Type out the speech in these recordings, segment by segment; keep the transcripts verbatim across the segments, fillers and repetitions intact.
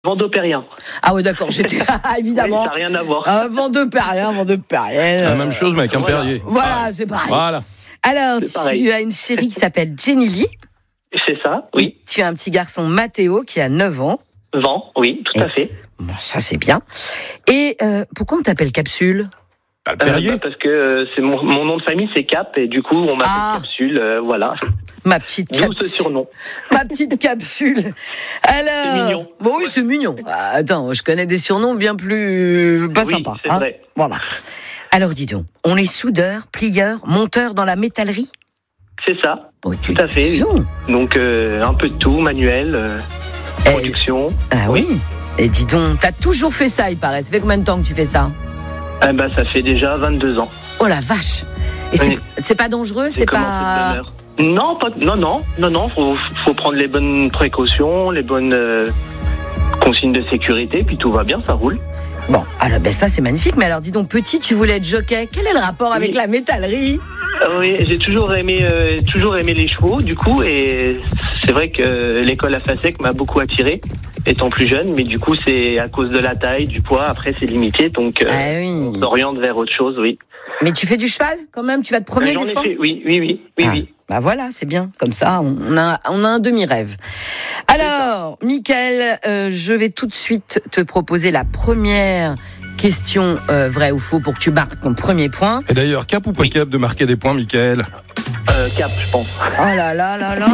Vendopérien. Ah oui, d'accord, j'étais évidemment. Oui, ça n'a rien à voir. Euh, Vendopérien, Vendopérien. La même chose, mais avec un Voilà. Perrier. Voilà, c'est pareil. Voilà. Alors, C'est pareil. tu as une chérie qui s'appelle Jenny Lee. C'est ça, oui. Tu as un petit garçon, Mathéo, qui a neuf ans. Vent, oui, tout à fait. Bon, ça, c'est bien. Et euh, pourquoi on t'appelle Capsule ? Bah, le Euh, Perrier. bah, parce que euh, c'est mon, mon nom de famille, c'est Cap, et du coup, on m'appelle Ah. Capsule, euh, voilà. Ma petite D'où ce Capsule. surnom. Ma petite Capsule. Alors. C'est mignon. Bon, oui, c'est mignon. Ah, attends, je connais des surnoms bien plus pas Oui, sympas. c'est hein. vrai. Voilà. Alors, dis donc, on est soudeur, plieur, monteur dans la métallerie ? C'est ça, Oh, tu tout à fait, oui. dis- Donc, euh, un peu de tout, manuel, euh, Eh, production. Ah oui. Et dis donc, t'as toujours fait ça, il paraît. Ça fait combien de temps que tu fais ça ? Eh ben, ça fait déjà vingt-deux ans. Oh la vache. Et c'est, Oui. c'est pas dangereux, J'ai c'est commencé de pas. bonne heure. Non, pas, non, non, non, non, faut, faut prendre les bonnes précautions, les bonnes euh, consignes de sécurité, puis tout va bien, ça roule. Bon, alors ben ça c'est magnifique. Mais alors dis donc, petit, tu voulais être jockey. Quel est le rapport avec Oui. la métallerie ? Euh, oui, j'ai toujours aimé, euh, toujours aimé les chevaux, du coup, et c'est vrai que l'école à Fassec m'a beaucoup attiré, étant plus jeune, mais du coup, c'est à cause de la taille, du poids, après c'est limité, donc euh, Ah oui. on s'oriente vers autre chose, oui. Mais tu fais du cheval quand même ? Tu vas te promener J'en des ai fois ? fait, oui, oui, oui, oui, Ah, oui. bah voilà, c'est bien. Comme ça, on a, on a un demi-rêve. Alors, Mickaël, euh, je vais tout de suite te proposer la première question, euh, vrai ou faux, pour que tu marques ton premier point. Et d'ailleurs, cap ou pas cap de marquer des points, Mickaël ? Euh, Cap, je pense. Oh là là là là.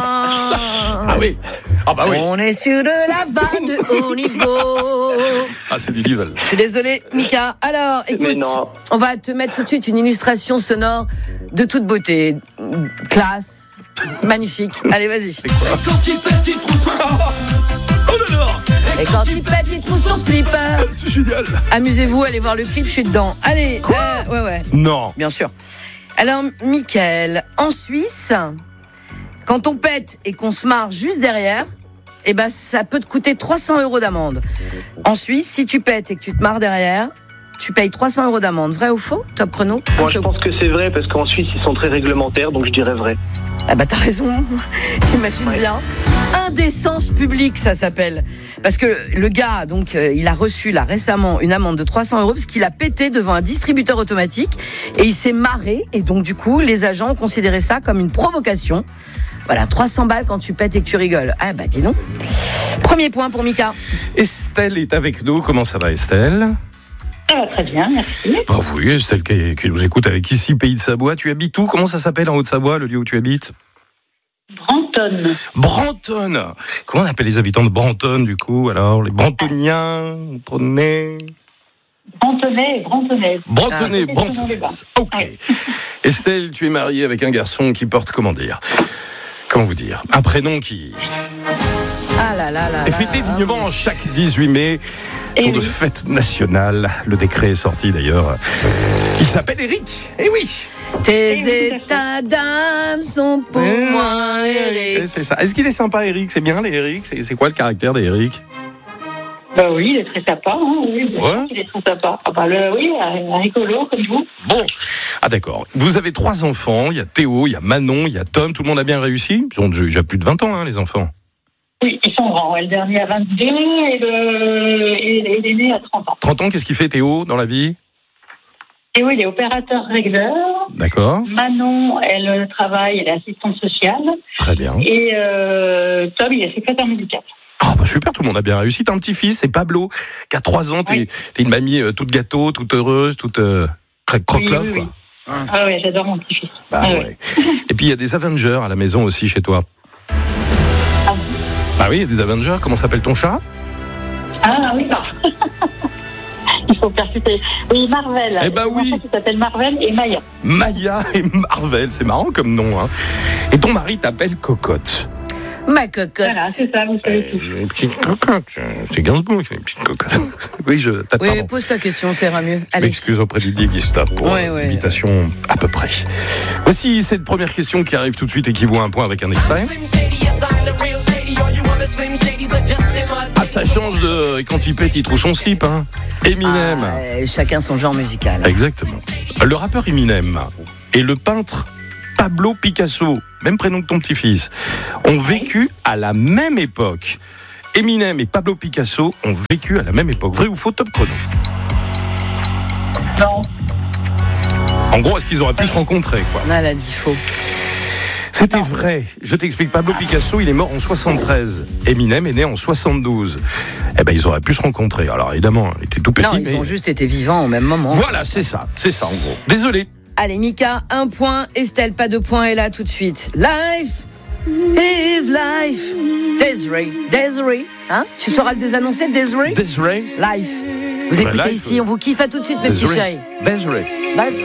Ah oui. Ah bah oui. On est sur de la vanne de haut niveau. Ah, c'est du level. Je suis désolée, Mika. Alors, Mais écoute, non. on va te mettre tout de suite une illustration sonore de toute beauté. Classe, magnifique. Allez, vas-y. Quand il pète, il trouve son Oh là là. Et quand il pète, il trouve son slip. C'est génial. Amusez-vous, allez voir le clip, je suis dedans. Allez, euh, ouais, ouais, Non. bien sûr. Alors, Mickaël, en Suisse, quand on pète et qu'on se marre juste derrière, eh ben, ça peut te coûter trois cents euros d'amende. En Suisse, si tu pètes et que tu te marres derrière, tu payes trois cents euros d'amende. Vrai ou faux, Top Chrono ? Moi, je pense que c'est vrai, parce qu'en Suisse, ils sont très réglementaires, donc je dirais vrai. Ah bah t'as raison, t'imagines Ouais. bien. Indécence publique, ça s'appelle. Parce que le gars, donc, euh, il a reçu là récemment une amende de trois cents euros parce qu'il a pété devant un distributeur automatique et il s'est marré. Et donc du coup, les agents ont considéré ça comme une provocation. Voilà, trois cents balles quand tu pètes et que tu rigoles. Ah bah dis donc. Premier point pour Mika. Estelle est avec nous. Comment ça va, Estelle ? Ça va très bien, merci. Bah oui, Estelle qui, qui nous écoute avec ici, Pays de Savoie. Tu habites où ? Comment ça s'appelle en Haute-Savoie, le lieu où tu habites ? Branton. Branton. Comment on appelle les habitants de Branton, du coup ? Alors, les Brantoniens, Brantonnais, Brantonais et Brantonnais. Brantonnais, Ah, Brantonnais. Ok. Ouais. Estelle, tu es mariée avec un garçon qui porte, comment dire ? Comment vous dire ? Un prénom qui Ah là là là. est là. fêté dignement chaque dix-huit mai. Et Jour de oui. fête nationale. Le décret est sorti d'ailleurs. Il s'appelle Eric. Eh oui. Tes Eh oui, tout à fait. états d'âme sont pour Eh, moi, Eric. C'est ça. Est-ce qu'il est sympa, Eric ? C'est bien les Eric ? C'est, c'est quoi le caractère d'Eric ? Bah oui, il est très sympa. Hein, oui, bien Ouais. sûr qu'il est très sympa. Ah bah le, oui, un rigolo comme vous. Bon. Ah d'accord. Vous avez trois enfants. Il y a Théo, il y a Manon, il y a Tom. Tout le monde a bien réussi ? Ils ont déjà plus de vingt ans, hein, les enfants. Oui, ils sont grands. Le dernier a vingt-deux et, le, et, et l'aîné a trente ans. trente ans, qu'est-ce qu'il fait, Théo, dans la vie ? Et oui, il est opérateur régleur. D'accord. Manon, elle travaille, elle est assistante sociale. Très bien. Et euh, Tom, il est secrétaire médical. Ah bah super, tout le monde a bien réussi. T'as un petit-fils, c'est Pablo, qui a trois ans. T'es, Oui. t'es une mamie euh, toute gâteau, toute heureuse, toute euh, cro- croque-love, Oui, oui, quoi. oui. Ah oui, j'adore mon petit-fils. Bah, Ah oui. ouais. Et puis il y a des Avengers à la maison aussi chez toi. Ah bon Bah oui, il y a des Avengers. Comment s'appelle ton chat ? Ah oui, non. Il faut percuter. Oui, Marvel. Eh ben Mon oui. enfant qui s'appelle Marvel et Maya. Maya et Marvel, c'est marrant comme nom. Hein. Et ton mari t'appelle Cocotte. Ma cocotte. Voilà, c'est ça, vous savez tout. Une petite cocotte, c'est Gainsbourg, c'est une petite cocotte. Oui, je t'attends. Oui, pose ta question, ça ira mieux. Je Allez. m'excuse auprès du Didier Gustave pour Ouais, euh, ouais. l'imitation à peu près. Voici cette première question qui arrive tout de suite et qui vaut un point avec un extrait. Ah, ça change de quand il pète, il trouve son slip, hein. Eminem. Ah, euh, chacun son genre musical. Exactement. Le rappeur Eminem et le peintre Pablo Picasso, même prénom que ton petit-fils, ont vécu à la même époque. Eminem et Pablo Picasso ont vécu à la même époque. Vrai ou faux, top chrono? Non. En gros, est-ce qu'ils auraient pu se rencontrer, quoi? On a dit faux. C'était vrai. Je t'explique. Pablo Picasso, il est mort en soixante-treize. Eminem est né en soixante-douze. Eh ben, ils auraient pu se rencontrer. Alors, évidemment, il était tout petit. Non, ils mais... ont juste été vivants au même moment. Voilà, c'est ça. C'est ça, en gros. Désolé. Allez, Mika, un point. Estelle, pas de point. Et là, tout de suite. Life is life. Desiree. Desiree. Hein? Tu sauras le désannoncer, Desiree? Desiree. Life. Vous écoutez life, ici, oui. on vous kiffe. À tout de suite, mes petits chéris. Desiree. Life.